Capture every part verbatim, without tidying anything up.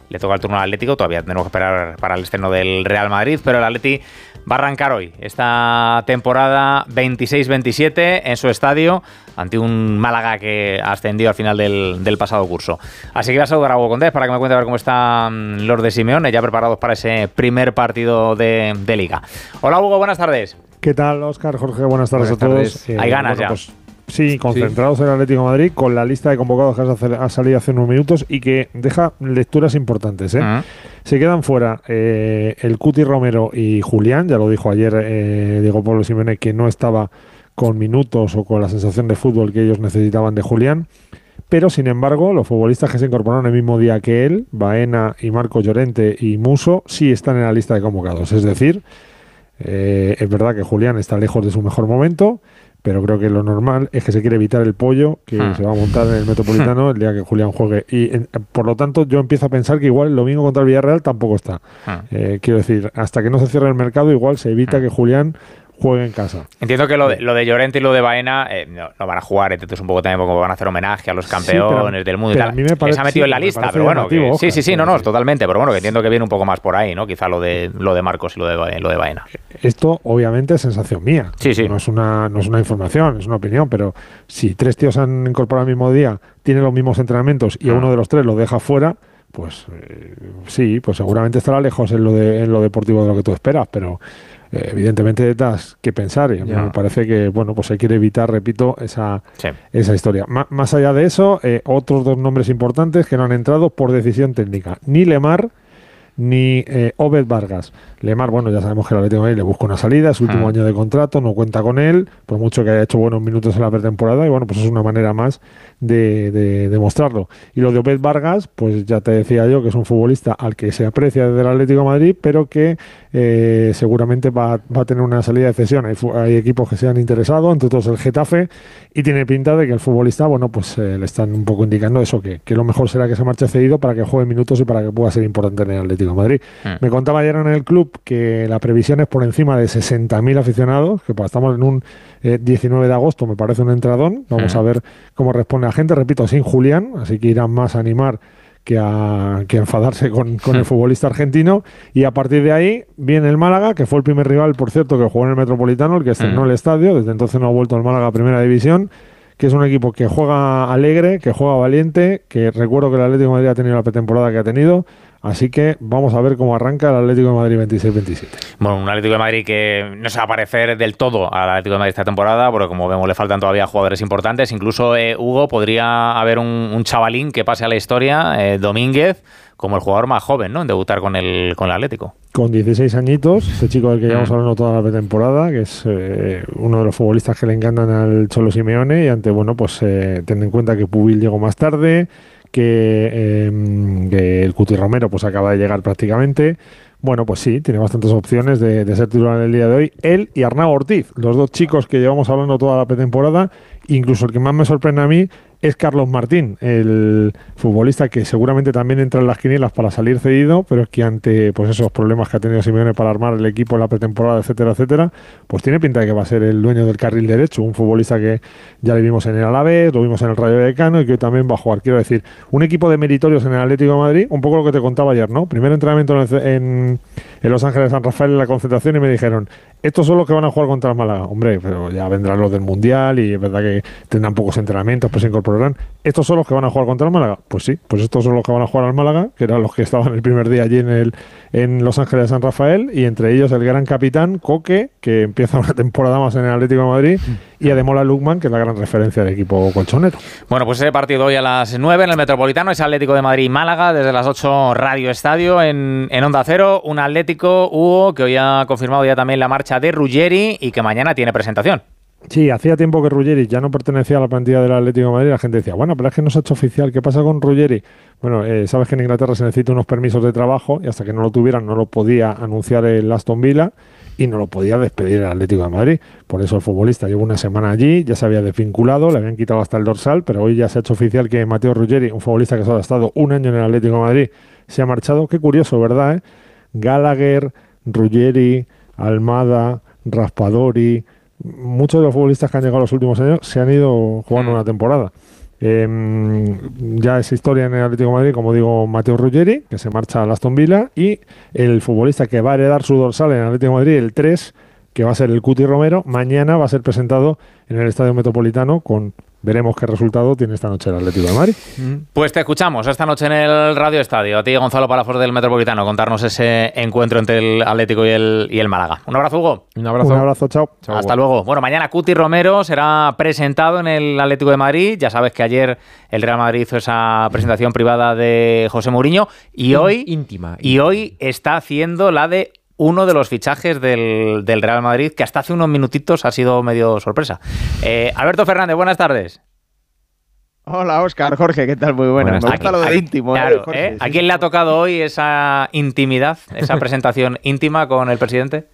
le toca el turno al Atlético, todavía tenemos que esperar para el estreno del Real Madrid, pero el Atleti va a arrancar hoy esta temporada veintiséis veintisiete en su estadio ante un Málaga que ascendió al final del, del pasado curso. Así que voy a saludar a Hugo Condés para que me cuente a ver cómo están los de Simeone, ya preparados para ese primer partido de, de Liga. Hola Hugo, buenas tardes. ¿Qué tal, Óscar? Jorge, buenas tardes buenas a todos. Tardes. Eh, Hay ganas bueno, ya. Pues, sí, concentrados sí. en el Atlético de Madrid con la lista de convocados que ha salido hace unos minutos y que deja lecturas importantes. ¿eh? Uh-huh. Se quedan fuera eh, el Cuti Romero y Julián, ya lo dijo ayer eh, Diego Pablo Simeone, que no estaba con minutos o con la sensación de fútbol que ellos necesitaban de Julián. Pero, sin embargo, los futbolistas que se incorporaron el mismo día que él, Baena y Marco Llorente y Muso, sí están en la lista de convocados. Es decir, eh, es verdad que Julián está lejos de su mejor momento, pero creo que lo normal es que se quiere evitar el pollo que hmm. se va a montar en el Metropolitano el día que Julián juegue. Y, en, por lo tanto, yo empiezo a pensar que igual el domingo contra el Villarreal tampoco está. Hmm. Eh, quiero decir, hasta que no se cierre el mercado, igual se evita hmm. que Julián juegue en casa. Entiendo que lo de, lo de Llorente y lo de Baena eh, no, no van a jugar, entonces un poco también porque van a hacer homenaje a los campeones sí, pero, del mundo y tal. A mí me parece, se ha metido sí, en la lista, pero bueno, que, Oja, sí, sí, sí, no, no, sí. totalmente, pero bueno, que entiendo que viene un poco más por ahí, ¿no? Quizá lo de lo de Marcos y lo de lo de Baena. Esto obviamente es sensación mía. Sí, sí. No es una no es una información, es una opinión, pero si tres tíos han incorporado el mismo día, tienen los mismos entrenamientos y ah. uno de los tres lo deja fuera, pues eh, sí, pues seguramente estará lejos en lo de en lo deportivo de lo que tú esperas, pero eh, evidentemente das que pensar y a mí me parece que bueno, pues se quiere evitar, repito, esa, sí. esa historia. M- más allá de eso, eh, otros dos nombres importantes que no han entrado por decisión técnica, ni Lemar ni eh, Obed Vargas. Lemar, bueno, ya sabemos que el Atlético de Madrid le busca una salida, es su último ah. año de contrato, no cuenta con él, por mucho que haya hecho buenos minutos en la pretemporada, y bueno, pues es una manera más de, de demostrarlo. Y lo de Obed Vargas, pues ya te decía yo que es un futbolista al que se aprecia desde el Atlético de Madrid, pero que eh, seguramente va, va a tener una salida de cesión. Hay, hay equipos que se han interesado, entre todos el Getafe, y tiene pinta de que el futbolista, bueno, pues eh, le están un poco indicando eso, que, que lo mejor será que se marche cedido para que juegue minutos y para que pueda ser importante en el Atlético de Madrid. Ah. Me contaba ayer en el club que la previsión es por encima de sesenta mil aficionados, que pues, estamos en un eh, diecinueve de agosto, me parece un entradón. Vamos uh-huh. a ver cómo responde la gente, repito, sin Julián, así que irán más a animar que a, que a enfadarse con, con uh-huh. el futbolista argentino, y a partir de ahí viene el Málaga, que fue el primer rival, por cierto, que jugó en el Metropolitano, el que estrenó uh-huh. el estadio, desde entonces no ha vuelto el Málaga a Primera División, que es un equipo que juega alegre, que juega valiente, que recuerdo que el Atlético de Madrid ha tenido la pretemporada que ha tenido. Así que vamos a ver cómo arranca el Atlético de Madrid veintiséis veintisiete. Bueno, un Atlético de Madrid que no se va a parecer del todo al Atlético de Madrid esta temporada, porque como vemos le faltan todavía jugadores importantes. Incluso, eh, Hugo, podría haber un, un chavalín que pase a la historia, eh, Domínguez, como el jugador más joven, ¿no?, en debutar con el, con el Atlético. Con dieciséis añitos, este chico del que llevamos hablando toda la pretemporada, que es eh, uno de los futbolistas que le encantan al Cholo Simeone, y ante, bueno, pues eh, ten en cuenta que Pubil llegó más tarde, que, eh, que el Cuti Romero pues acaba de llegar prácticamente. Bueno, pues sí, tiene bastantes opciones de, de ser titular en el día de hoy. Él y Arnau Ortiz, los dos chicos que llevamos hablando toda la pretemporada. Incluso el que más me sorprende a mí es Carlos Martín, el futbolista que seguramente también entra en las quinielas para salir cedido, pero es que ante pues esos problemas que ha tenido Simeone para armar el equipo en la pretemporada, etcétera, etcétera, pues tiene pinta de que va a ser el dueño del carril derecho, un futbolista que ya le vimos en el Alavés, lo vimos en el Rayo Vallecano y que hoy también va a jugar. Quiero decir, un equipo de meritorios en el Atlético de Madrid, un poco lo que te contaba ayer, ¿no? Primer entrenamiento en, en, en Los Ángeles de San Rafael en la concentración y me dijeron, estos son los que van a jugar contra el Málaga. Hombre, pero ya vendrán los del Mundial y es verdad que tendrán pocos entrenamientos, pues se incorporarán. ¿Estos son los que van a jugar contra el Málaga? Pues sí, pues estos son los que van a jugar al Málaga, que eran los que estaban el primer día allí en el en Los Ángeles de San Rafael, y entre ellos el gran capitán Coque, que empieza una temporada más en el Atlético de Madrid, y Ademola Lookman, que es la gran referencia del equipo colchonero. Bueno, pues ese partido hoy a las nueve en el Metropolitano es Atlético de Madrid-Málaga, desde las ocho Radio Estadio en, en Onda Cero. Un Atlético, Hugo, que hoy ha confirmado ya también la marcha de Ruggeri y que mañana tiene presentación. Sí, hacía tiempo que Ruggeri ya no pertenecía a la plantilla del Atlético de Madrid. La gente decía, bueno, pero es que no se ha hecho oficial. ¿Qué pasa con Ruggeri? Bueno, eh, sabes que en Inglaterra se necesitan unos permisos de trabajo y hasta que no lo tuvieran no lo podía anunciar el Aston Villa y no lo podía despedir el Atlético de Madrid. Por eso el futbolista llevó una semana allí, ya se había desvinculado, le habían quitado hasta el dorsal, pero hoy ya se ha hecho oficial que Matteo Ruggeri, un futbolista que solo ha estado un año en el Atlético de Madrid, se ha marchado. Qué curioso, ¿verdad? ¿Eh? Gallagher, Ruggeri, Almada, Raspadori, muchos de los futbolistas que han llegado los últimos años se han ido jugando una temporada. Eh, ya es historia en el Atlético de Madrid, como digo, Mateo Ruggeri, que se marcha al Aston Villa, y el futbolista que va a heredar su dorsal en el Atlético de Madrid, el tres, que va a ser el Cuti Romero, mañana va a ser presentado en el Estadio Metropolitano con... Veremos qué resultado tiene esta noche el Atlético de Madrid. Pues te escuchamos esta noche en el Radio Estadio. A ti, Gonzalo Palafox del Metropolitano, contarnos ese encuentro entre el Atlético y el, y el Málaga. Un abrazo, Hugo. Un abrazo. Un abrazo, chao. chao Hasta Hugo. Luego. Bueno, mañana Cuti Romero será presentado en el Atlético de Madrid. Ya sabes que ayer el Real Madrid hizo esa presentación privada de José Mourinho y hoy, íntima, y hoy está haciendo la de uno de los fichajes del, del Real Madrid, que hasta hace unos minutitos ha sido medio sorpresa. Eh, Alberto Fernández, buenas tardes. Hola, Óscar, Jorge, ¿qué tal? Muy buenas. buenas Me gusta lo de aquí, íntimo. Claro, ¿eh, Jorge? ¿eh? ¿A quién le ha tocado hoy esa intimidad, esa presentación íntima con el presidente?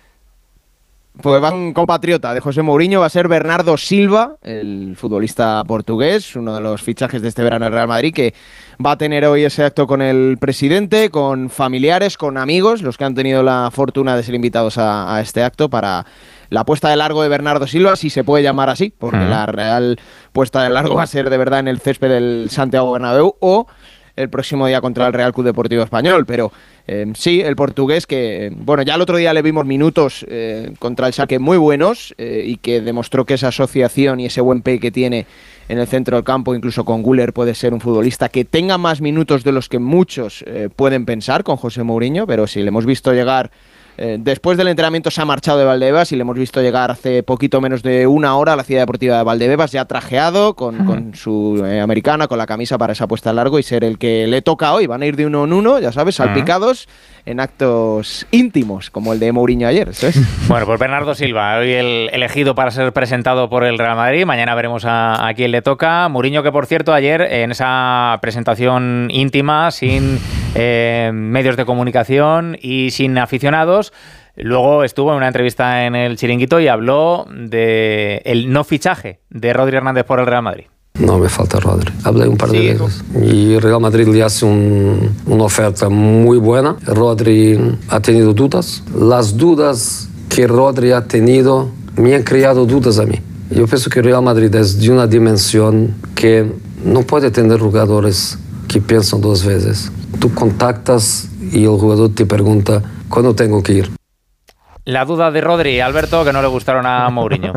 Pues va un compatriota de José Mourinho, va a ser Bernardo Silva, el futbolista portugués, uno de los fichajes de este verano del Real Madrid, que va a tener hoy ese acto con el presidente, con familiares, con amigos, los que han tenido la fortuna de ser invitados a, a este acto para la puesta de largo de Bernardo Silva, si se puede llamar así, porque uh-huh. la real puesta de largo va a ser de verdad en el césped del Santiago Bernabéu o el próximo día contra el Real Club Deportivo Español, pero eh, sí, el portugués que, bueno, ya el otro día le vimos minutos eh, contra el Schalke muy buenos eh, y que demostró que esa asociación y ese buen pay que tiene en el centro del campo, incluso con Güler, puede ser un futbolista que tenga más minutos de los que muchos eh, pueden pensar con José Mourinho, pero sí, le hemos visto llegar... Eh, después del entrenamiento se ha marchado de Valdebebas y le hemos visto llegar hace poquito menos de una hora a la ciudad deportiva de Valdebebas, ya trajeado, con, con su eh, americana, con la camisa para esa puesta a largo y ser el que le toca hoy. Van a ir de uno en uno, ya sabes, salpicados en actos íntimos, como el de Mourinho ayer, ¿sabes? Bueno, pues Bernardo Silva, hoy el elegido para ser presentado por el Real Madrid. Mañana veremos a, a quién le toca. Mourinho, que por cierto, ayer en esa presentación íntima, sin eh, medios de comunicación y sin aficionados, luego estuvo en una entrevista en el Chiringuito y habló de el no fichaje de Rodri Hernández por el Real Madrid. No me falta Rodri. Hablé un par de sí, veces. Y Real Madrid le hace un, una oferta muy buena. Rodri ha tenido dudas. Las dudas que Rodri ha tenido me han creado dudas a mí. Yo pienso que Real Madrid es de una dimensión que no puede tener jugadores que piensan dos veces. Tú contactas y el jugador te pregunta ¿cuándo tengo que ir? La duda de Rodri, Alberto, que no le gustaron a Mourinho.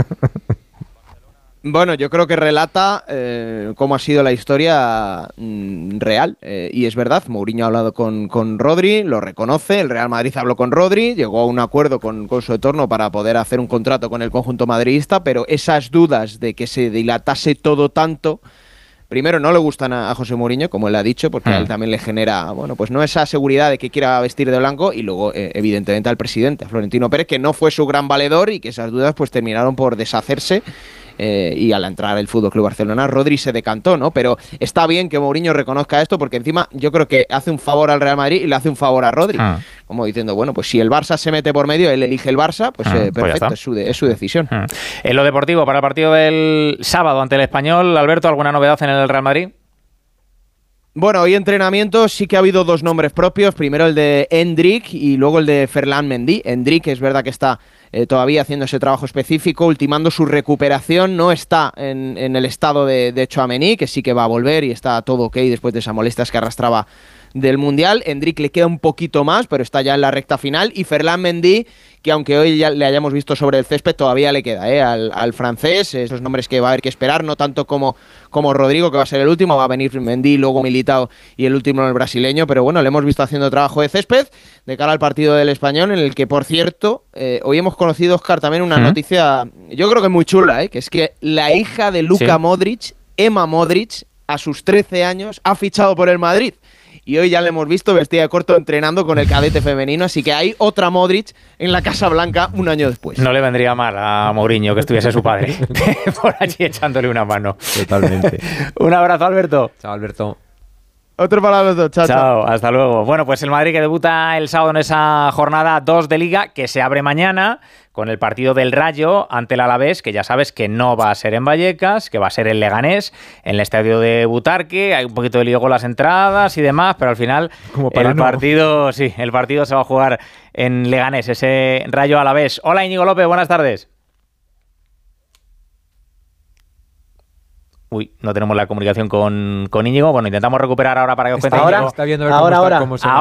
Bueno, yo creo que relata eh, cómo ha sido la historia mm, real. Eh, y es verdad, Mourinho ha hablado con, con Rodri, lo reconoce, el Real Madrid habló con Rodri, llegó a un acuerdo con, con su entorno para poder hacer un contrato con el conjunto madridista, pero esas dudas de que se dilatase todo tanto, primero no le gustan a, a José Mourinho, como él ha dicho, porque mm. a él también le genera, bueno, pues no esa seguridad de que quiera vestir de blanco, y luego eh, evidentemente al presidente, a Florentino Pérez, que no fue su gran valedor y que esas dudas pues terminaron por deshacerse. Eh, y al entrar el F C Barcelona, Rodri se decantó, ¿no? Pero está bien que Mourinho reconozca esto, porque encima yo creo que hace un favor al Real Madrid y le hace un favor a Rodri. Ah. Como diciendo, bueno, pues si el Barça se mete por medio, él elige el Barça, pues ah, eh, perfecto, pues es, su de, es su decisión. Ah. En lo deportivo, para el partido del sábado ante el Español, Alberto, ¿alguna novedad en el Real Madrid? Bueno, hoy entrenamiento sí que ha habido dos nombres propios, primero el de Endrick y luego el de Ferland Mendy. Endrick es verdad que está eh, todavía haciendo ese trabajo específico, ultimando su recuperación, no está en, en el estado de, de Tchouaméni, que sí que va a volver y está todo ok después de esas molestias que arrastraba del Mundial. Endrick le queda un poquito más, pero está ya en la recta final, y Ferland Mendy, que aunque hoy ya le hayamos visto sobre el césped, todavía le queda ¿eh? al, al francés, esos nombres que va a haber que esperar, no tanto como, como Rodrigo, que va a ser el último, va a venir Mendy, luego Militao y el último el brasileño, pero bueno, le hemos visto haciendo trabajo de césped de cara al partido del Español, en el que, por cierto, eh, hoy hemos conocido, Óscar, también una ¿Mm? noticia, yo creo que muy chula, ¿eh? que es que la hija de Luka ¿Sí? Modric, Emma Modric, a sus trece años, ha fichado por el Madrid. Y hoy ya le hemos visto vestida de corto entrenando con el cadete femenino, así que hay otra Modric en la Casa Blanca un año después. No le vendría mal a Mourinho que estuviese su padre por allí echándole una mano. Totalmente. Un abrazo, Alberto. Chao, Alberto. Otro para los dos, chao, chao, chao. Hasta luego. Bueno, pues el Madrid que debuta el sábado en esa jornada dos de Liga, que se abre mañana con el partido del Rayo ante el Alavés, que ya sabes que no va a ser en Vallecas, que va a ser en Leganés, en el estadio de Butarque. Hay un poquito de lío con las entradas y demás, pero al final el no. partido, sí, el partido se va a jugar en Leganés, ese Rayo Alavés. Hola, Íñigo López, buenas tardes. Uy, no tenemos la comunicación con, con Íñigo. Bueno, intentamos recuperar ahora para que os cuente Ahora, Íñigo. está viendo ahora, cómo ahora. Cómo se Ahora